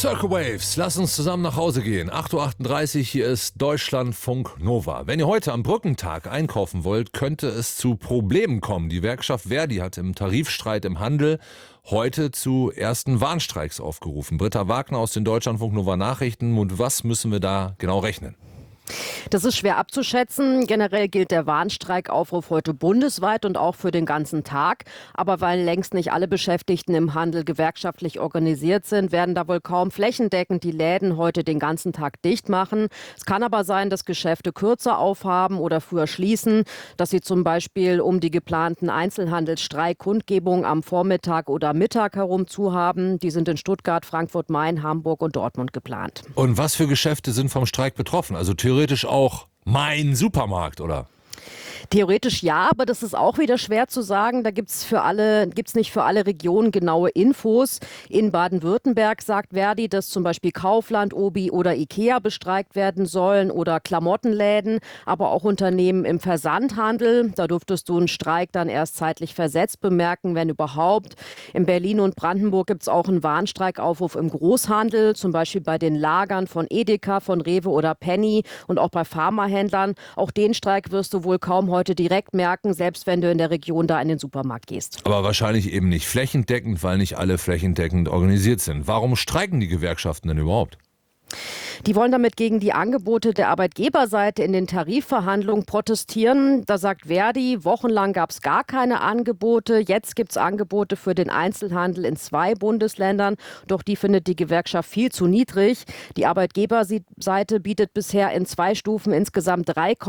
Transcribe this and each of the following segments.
Circle Waves, lass uns zusammen nach Hause gehen. 8:38 Uhr, hier ist Deutschlandfunk Nova. Wenn ihr heute am Brückentag einkaufen wollt, könnte es zu Problemen kommen. Die Gewerkschaft Verdi hat im Tarifstreit im Handel heute zu ersten Warnstreiks aufgerufen. Britta Wagner aus den Deutschlandfunk Nova Nachrichten. Und was müssen wir da genau rechnen? Das ist schwer abzuschätzen. Generell gilt der Warnstreikaufruf heute bundesweit und auch für den ganzen Tag. Aber weil längst nicht alle Beschäftigten im Handel gewerkschaftlich organisiert sind, werden da wohl kaum flächendeckend die Läden heute den ganzen Tag dicht machen. Es kann aber sein, dass Geschäfte kürzer aufhaben oder früher schließen, dass sie zum Beispiel um die geplanten Einzelhandelsstreikkundgebungen am Vormittag oder Mittag herum zu haben. Die sind in Stuttgart, Frankfurt, Main, Hamburg und Dortmund geplant. Und was für Geschäfte sind vom Streik betroffen? Also theoretisch auch mein Supermarkt, oder? Theoretisch ja, aber das ist auch wieder schwer zu sagen. Da gibt's nicht für alle Regionen genaue Infos. In Baden-Württemberg sagt Verdi, dass zum Beispiel Kaufland, Obi oder Ikea bestreikt werden sollen oder Klamottenläden, aber auch Unternehmen im Versandhandel. Da dürftest du einen Streik dann erst zeitlich versetzt bemerken, wenn überhaupt. In Berlin und Brandenburg gibt's auch einen Warnstreikaufruf im Großhandel, zum Beispiel bei den Lagern von Edeka, von Rewe oder Penny und auch bei Pharmahändlern. Auch den Streik wirst du wohl kaum heute direkt merken, selbst wenn du in der Region da in den Supermarkt gehst. Aber wahrscheinlich eben nicht flächendeckend, weil nicht alle flächendeckend organisiert sind. Warum streiken die Gewerkschaften denn überhaupt? Die wollen damit gegen die Angebote der Arbeitgeberseite in den Tarifverhandlungen protestieren. Da sagt Verdi, wochenlang gab es gar keine Angebote. Jetzt gibt es Angebote für den Einzelhandel in 2 Bundesländern. Doch die findet die Gewerkschaft viel zu niedrig. Die Arbeitgeberseite bietet bisher in 2 Stufen insgesamt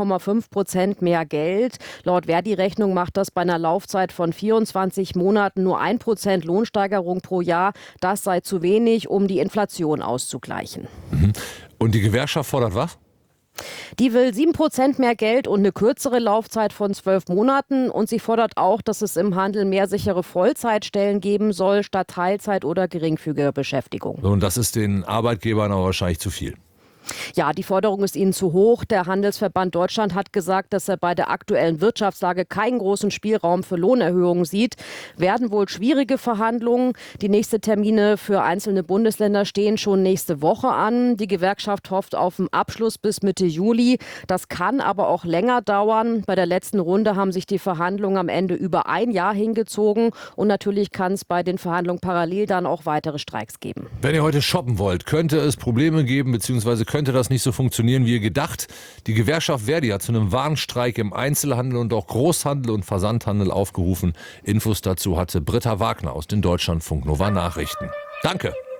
3,5% mehr Geld. Laut Verdi-Rechnung macht das bei einer Laufzeit von 24 Monaten nur 1% Lohnsteigerung pro Jahr. Das sei zu wenig, um die Inflation auszugleichen. Und die Gewerkschaft fordert was? Die will 7% mehr Geld und eine kürzere Laufzeit von 12 Monaten. Und sie fordert auch, dass es im Handel mehr sichere Vollzeitstellen geben soll, statt Teilzeit oder geringfügige Beschäftigung. Und das ist den Arbeitgebern aber wahrscheinlich zu viel. Ja, die Forderung ist ihnen zu hoch. Der Handelsverband Deutschland hat gesagt, dass er bei der aktuellen Wirtschaftslage keinen großen Spielraum für Lohnerhöhungen sieht. Werden wohl schwierige Verhandlungen. Die nächsten Termine für einzelne Bundesländer stehen schon nächste Woche an. Die Gewerkschaft hofft auf einen Abschluss bis Mitte Juli. Das kann aber auch länger dauern. Bei der letzten Runde haben sich die Verhandlungen am Ende über ein Jahr hingezogen. Und natürlich kann es bei den Verhandlungen parallel dann auch weitere Streiks geben. Wenn ihr heute shoppen wollt, könnte es Probleme geben, beziehungsweise könnte das nicht so funktionieren, wie ihr gedacht. Die Gewerkschaft Verdi hat zu einem Warnstreik im Einzelhandel und auch Großhandel und Versandhandel aufgerufen. Infos dazu hatte Britta Wagner aus den Deutschlandfunk Nova Nachrichten. Danke.